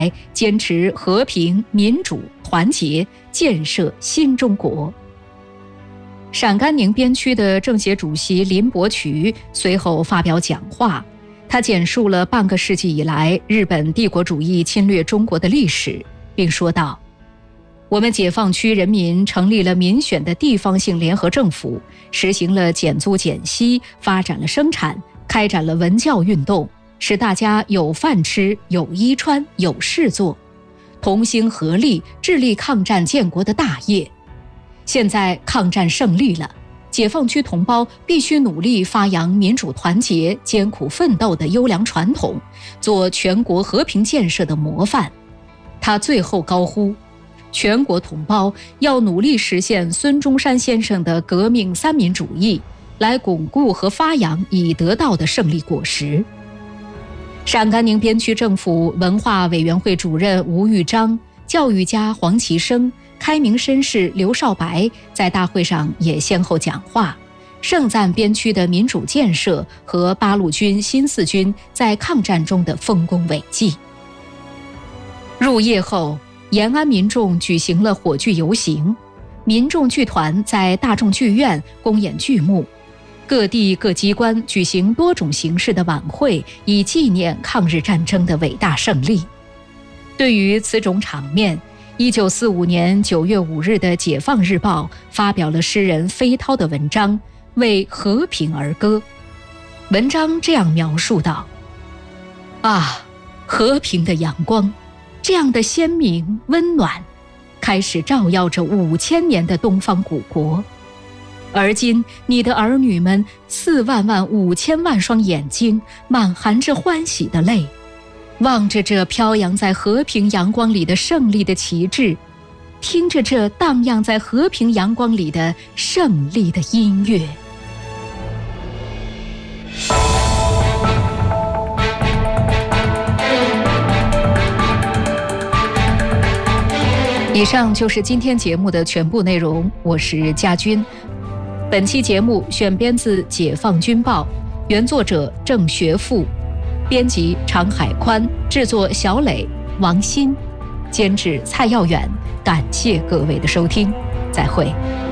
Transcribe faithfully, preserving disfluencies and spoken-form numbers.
坚持和平、民主、团结，建设新中国。陕甘宁边区的政协主席林伯渠随后发表讲话，他简述了半个世纪以来日本帝国主义侵略中国的历史，并说道：我们解放区人民成立了民选的地方性联合政府，实行了减租减息，发展了生产，开展了文教运动，使大家有饭吃、有衣穿、有事做，同心合力，致力抗战建国的大业。现在抗战胜利了，解放区同胞必须努力发扬民主团结、艰苦奋斗的优良传统，做全国和平建设的模范。他最后高呼：全国同胞要努力实现孙中山先生的革命三民主义，来巩固和发扬已得到的胜利果实。陕甘宁边区政府文化委员会主任吴玉章、教育家黄其生、开明绅士刘少白在大会上也先后讲话，盛赞边区的民主建设和八路军新四军在抗战中的丰功伟绩。入夜后，延安民众举行了火炬游行，民众剧团在大众剧院公演剧目，各地各机关举行多种形式的晚会，以纪念抗日战争的伟大胜利。对于此种场面，一九四五年九月五日的《解放日报》发表了诗人飞涛的文章《为和平而歌》。文章这样描述道：啊，和平的阳光，这样的鲜明温暖，开始照耀着五千年的东方古国。而今你的儿女们四万万五千万双眼睛满含着欢喜的泪，望着这飘扬在和平阳光里的胜利的旗帜，听着这荡漾在和平阳光里的胜利的音乐。以上就是今天节目的全部内容，我是佳君。本期节目选编自《解放军报》，原作者郑学富，编辑常海宽，制作小磊、王鑫，监制蔡耀远。感谢各位的收听，再会。